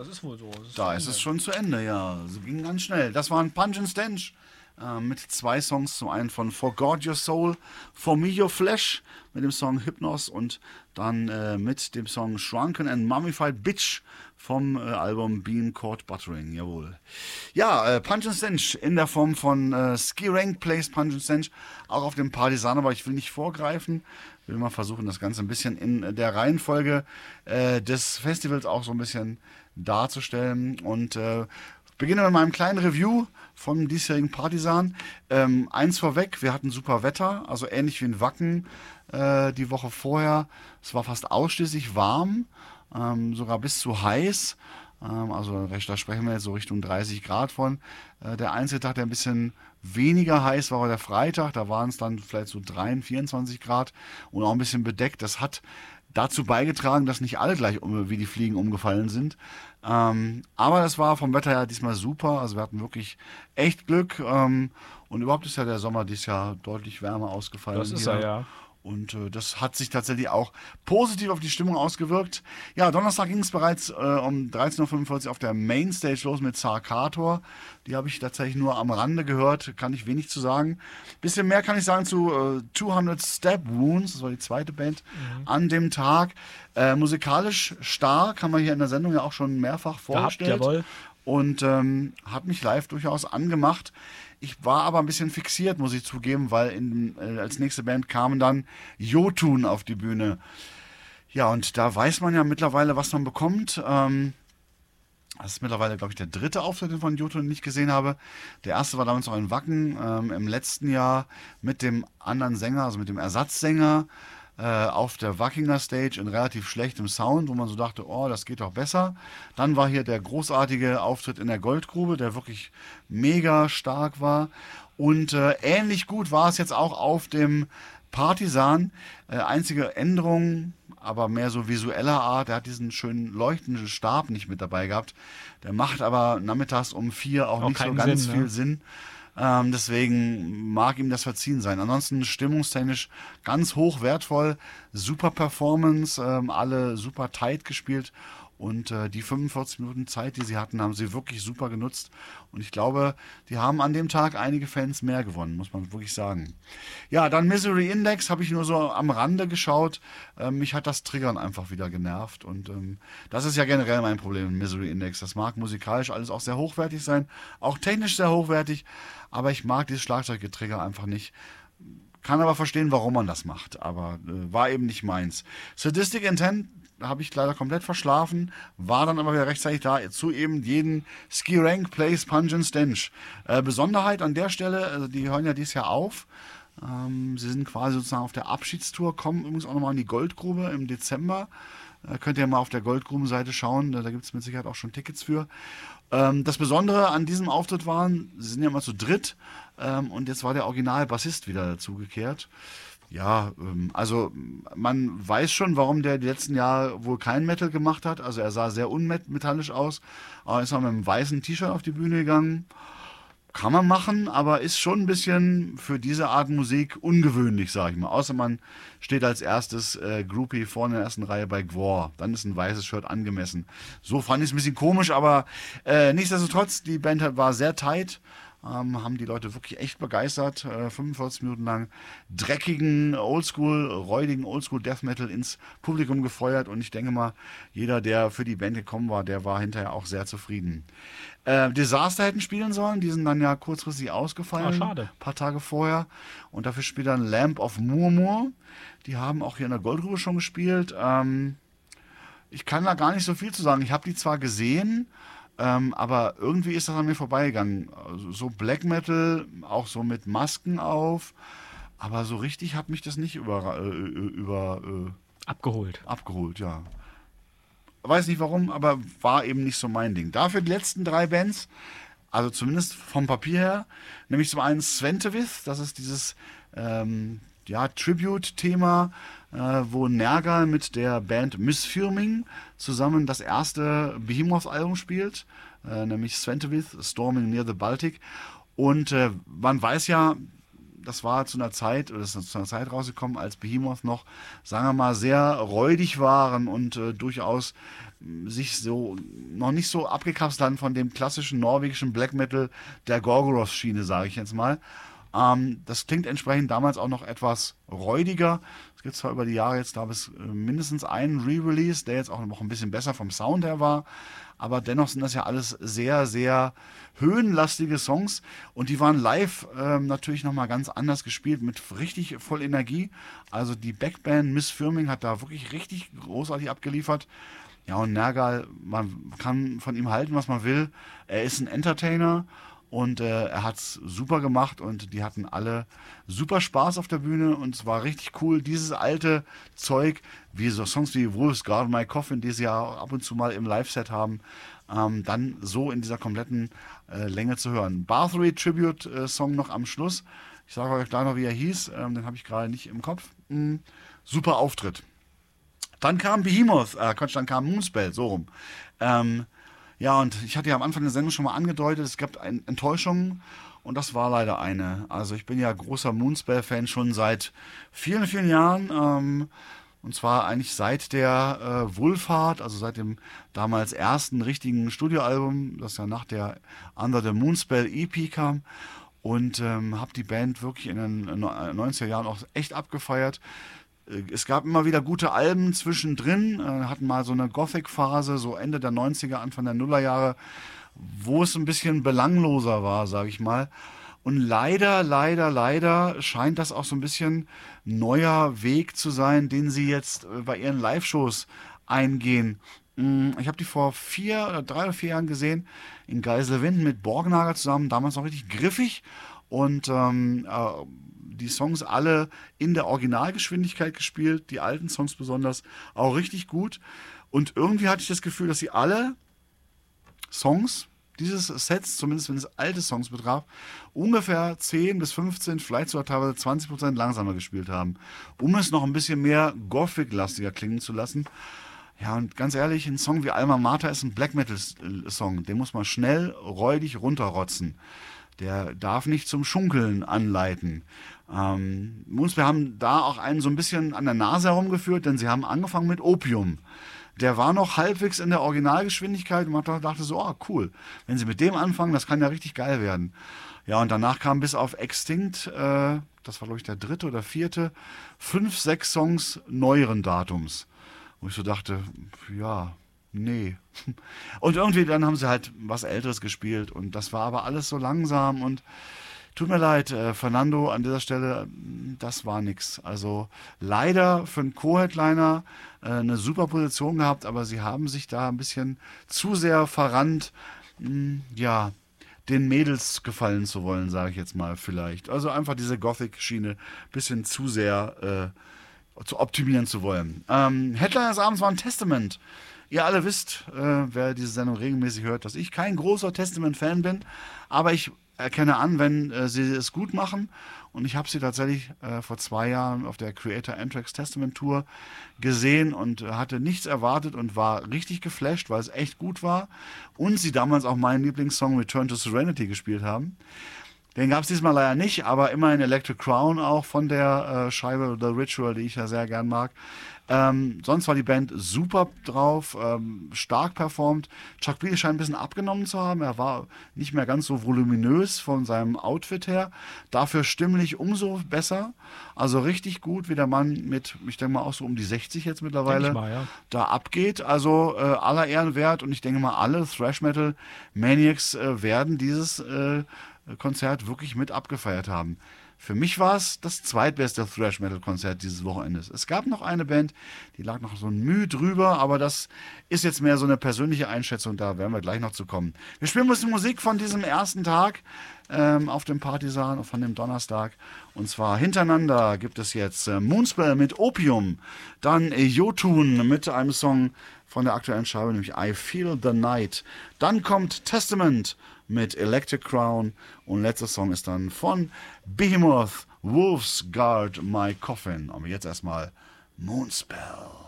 Das ist wohl so. Da ist es schon zu Ende, ja. So ging ganz schnell. Das waren Punch and Stench mit 2 Songs. Zum einen von For God Your Soul, For Me Your Flesh mit dem Song Hypnos und dann mit dem Song Shrunken and Mummified Bitch vom Album Bean Court Buttering. Jawohl. Ja, Punch and Stench in der Form von Ski Rank Plays Punch and Stench auch auf dem Partisan, aber ich will nicht vorgreifen. Will mal versuchen, das Ganze ein bisschen in der Reihenfolge des Festivals auch so ein bisschen darzustellen und beginne mit meinem kleinen Review vom diesjährigen Partisan. Eins vorweg, wir hatten super Wetter, also ähnlich wie in Wacken die Woche vorher. Es war fast ausschließlich warm, sogar bis zu heiß. Also da sprechen wir jetzt so Richtung 30 Grad von. Der einzige Tag, der ein bisschen weniger heiß war der Freitag. Da waren es dann vielleicht so 23, 24 Grad und auch ein bisschen bedeckt. Das hat dazu beigetragen, dass nicht alle gleich wie die Fliegen umgefallen sind. Aber das war vom Wetter her diesmal super. Also wir hatten wirklich echt Glück. Und überhaupt ist ja der Sommer dieses Jahr deutlich wärmer ausgefallen. Das ist er, ja. Und das hat sich tatsächlich auch positiv auf die Stimmung ausgewirkt. Ja, Donnerstag ging es bereits um 13.45 Uhr auf der Mainstage los mit Sarkator. Die habe ich tatsächlich nur am Rande gehört, kann ich wenig zu sagen. Bisschen mehr kann ich sagen zu 200 Step Wounds, das war die zweite Band an dem Tag. Musikalisch stark, haben wir hier in der Sendung ja auch schon mehrfach vorgestellt. Jawohl. Und hat mich live durchaus angemacht. Ich war aber ein bisschen fixiert, muss ich zugeben, weil als nächste Band kamen dann Jotun auf die Bühne. Ja, und da weiß man ja mittlerweile, was man bekommt. Das ist mittlerweile, glaube ich, der 3. Auftritt von Jotun, den ich gesehen habe. Der erste war damals noch in Wacken, im letzten Jahr mit dem anderen Sänger, also mit dem Ersatzsänger, auf der Wackinger Stage in relativ schlechtem Sound, wo man so dachte, oh, das geht doch besser. Dann war hier der großartige Auftritt in der Goldgrube, der wirklich mega stark war. Und ähnlich gut war es jetzt auch auf dem Partisan. Einzige Änderung, aber mehr so visueller Art, der hat diesen schönen leuchtenden Stab nicht mit dabei gehabt. Der macht aber nachmittags um 4 auch nicht so ganz viel Sinn. Deswegen mag ihm das verziehen sein. Ansonsten stimmungstechnisch ganz hoch wertvoll, super Performance, alle super tight gespielt und die 45 Minuten Zeit, die sie hatten, haben sie wirklich super genutzt und ich glaube, die haben an dem Tag einige Fans mehr gewonnen, muss man wirklich sagen. Ja, dann Misery Index habe ich nur so am Rande geschaut. Mich hat das Triggern einfach wieder genervt und das ist ja generell mein Problem mit Misery Index. Das mag musikalisch alles auch sehr hochwertig sein, auch technisch sehr hochwertig, aber ich mag dieses Schlagzeuggetrigger einfach nicht. Kann aber verstehen, warum man das macht, aber war eben nicht meins. Sadistic Intent habe ich leider komplett verschlafen, war dann aber wieder rechtzeitig da, zu eben jeden Ski Rank Plays Punch and Stench. Besonderheit an der Stelle, also die hören ja dieses Jahr auf. Sie sind quasi sozusagen auf der Abschiedstour, kommen übrigens auch nochmal in die Goldgrube im Dezember. Könnt ihr mal auf der Goldgrubenseite schauen, da gibt es mit Sicherheit auch schon Tickets für. Das Besondere an diesem Auftritt waren, sie sind ja immer zu dritt und jetzt war der Original-Bassist wieder dazugekehrt. Ja, also man weiß schon, warum der die letzten Jahre wohl kein Metal gemacht hat. Also er sah sehr unmetallisch aus, aber ist auch mit einem weißen T-Shirt auf die Bühne gegangen. Kann man machen, aber ist schon ein bisschen für diese Art Musik ungewöhnlich, sag ich mal. Außer man steht als erstes Groupie vorne in der ersten Reihe bei Gwar. Dann ist ein weißes Shirt angemessen. So fand ich es ein bisschen komisch, aber nichtsdestotrotz, die Band war sehr tight. Haben die Leute wirklich echt begeistert. 45 Minuten lang dreckigen räudigen Oldschool Death Metal ins Publikum gefeuert. Und ich denke mal, jeder, der für die Band gekommen war, der war hinterher auch sehr zufrieden. Disaster hätten spielen sollen, die sind dann ja kurzfristig ausgefallen. Schade. Ein paar Tage vorher. Und dafür spielt dann Lamp of Murmur. Die haben auch hier in der Goldgrube schon gespielt. Ich kann da gar nicht so viel zu sagen. Ich habe die zwar gesehen, aber irgendwie ist das an mir vorbeigegangen. Also so Black Metal, auch so mit Masken auf. Aber so richtig hat mich das nicht abgeholt, ja. Weiß nicht warum, aber war eben nicht so mein Ding. Dafür die letzten 3 Bands, also zumindest vom Papier her, nämlich zum einen Sventevith, das ist dieses Tribute-Thema, wo Nergal mit der Band Misfirming zusammen das erste Behemoth-Album spielt, nämlich Sventevith, Storming Near the Baltic. Und man weiß ja, das war zu einer Zeit, oder das ist zu einer Zeit rausgekommen, als Behemoth noch, sagen wir mal, sehr räudig waren und durchaus sich so noch nicht so abgekapselt hatten von dem klassischen norwegischen Black Metal der Gorgoroth-Schiene, sage ich jetzt mal. Das klingt entsprechend damals auch noch etwas räudiger. Es gibt zwar über die Jahre jetzt, glaube ich, mindestens einen Re-Release, der jetzt auch noch ein bisschen besser vom Sound her war, aber dennoch sind das ja alles sehr, sehr höhenlastige Songs und die waren live natürlich nochmal ganz anders gespielt, mit richtig voll Energie. Also die Backband Miss Firming hat da wirklich richtig großartig abgeliefert. Ja, und Nergal, man kann von ihm halten, was man will. Er ist ein Entertainer und er hat es super gemacht und die hatten alle super Spaß auf der Bühne und es war richtig cool, dieses alte Zeug, wie so Songs wie Wolves Guard My Coffin, die sie ja auch ab und zu mal im Live-Set haben, dann so in dieser kompletten Länge zu hören. Bathory Tribute-Song noch am Schluss. Ich sage euch gleich noch, wie er hieß, den habe ich gerade nicht im Kopf. Super Auftritt. Dann kam Behemoth, dann kam Moonspell, so rum. Ja, und ich hatte ja am Anfang der Sendung schon mal angedeutet, es gab Enttäuschungen und das war leider eine. Also ich bin ja großer Moonspell-Fan schon seit vielen, vielen Jahren. Und zwar eigentlich seit der Wohlfahrt, also seit dem damals ersten richtigen Studioalbum, das ja nach der Under the Moonspell EP kam. Und habe die Band wirklich in den 90er Jahren auch echt abgefeiert. Es gab immer wieder gute Alben zwischendrin, hatten mal so eine Gothic-Phase, so Ende der 90er, Anfang der Nullerjahre, wo es ein bisschen belangloser war, sage ich mal. Und leider scheint das auch so ein bisschen neuer Weg zu sein, den sie jetzt bei ihren Live-Shows eingehen. Ich habe die vor 3 oder 4 Jahren gesehen, in Geiselwind mit Borgnager zusammen, damals noch richtig griffig und die Songs alle in der Originalgeschwindigkeit gespielt, die alten Songs besonders, auch richtig gut. Und irgendwie hatte ich das Gefühl, dass sie alle Songs dieses Sets, zumindest wenn es alte Songs betraf, ungefähr 10 bis 15, vielleicht sogar teilweise 20% langsamer gespielt haben, um es noch ein bisschen mehr Gothic-lastiger klingen zu lassen. Ja, und ganz ehrlich, ein Song wie Alma Mater ist ein Black Metal-Song. Den muss man schnell, räudig runterrotzen. Der darf nicht zum Schunkeln anleiten. Wir haben da auch einen so ein bisschen an der Nase herumgeführt, denn sie haben angefangen mit Opium. Der war noch halbwegs in der Originalgeschwindigkeit und man dachte so, oh cool, wenn sie mit dem anfangen, das kann ja richtig geil werden. Ja, und danach kam bis auf Extinct, das war glaube ich der 3. oder 4., 5, 6 Songs neueren Datums. Wo ich so dachte, ja, nee. Und irgendwie dann haben sie halt was Älteres gespielt und das war aber alles so langsam und tut mir leid, Fernando, an dieser Stelle, das war nix. Also leider für einen Co-Headliner eine super Position gehabt, aber sie haben sich da ein bisschen zu sehr verrannt, ja, den Mädels gefallen zu wollen, sage ich jetzt mal vielleicht. Also einfach diese Gothic-Schiene ein bisschen zu sehr zu optimieren zu wollen. Headliner des Abends war ein Testament. Ihr alle wisst, wer diese Sendung regelmäßig hört, dass ich kein großer Testament-Fan bin, aber ich erkenne an, wenn sie es gut machen. Und ich habe sie tatsächlich vor 2 Jahren auf der Creator Anthrax Testament Tour gesehen und hatte nichts erwartet und war richtig geflasht, weil es echt gut war. Und sie damals auch meinen Lieblingssong Return to Serenity gespielt haben. Den gab es diesmal leider nicht, aber immerhin Electric Crown auch von der Scheibe The Ritual, die ich ja sehr gern mag. Sonst war die Band super drauf, stark performt. Chuck Breedy scheint ein bisschen abgenommen zu haben. Er war nicht mehr ganz so voluminös von seinem Outfit her. Dafür stimmlich umso besser. Also richtig gut, wie der Mann mit, ich denke mal auch so um die 60 jetzt mittlerweile, da abgeht. Also aller Ehren wert. Und ich denke mal, alle Thrash Metal Maniacs werden dieses Konzert wirklich mit abgefeiert haben. Für mich war es das zweitbeste Thrash-Metal-Konzert dieses Wochenendes. Es gab noch eine Band, die lag noch so ein Mühe drüber, aber das ist jetzt mehr so eine persönliche Einschätzung, da werden wir gleich noch zu kommen. Wir spielen ein bisschen Musik von diesem ersten Tag auf dem Partisan, von dem Donnerstag. Und zwar hintereinander gibt es jetzt Moonspell mit Opium, dann Jotun mit einem Song von der aktuellen Scheibe, nämlich I Feel the Night. Dann kommt Testament mit Electric Crown und letzter Song ist dann von Behemoth, Wolves Guard My Coffin. Aber jetzt erstmal Moonspell.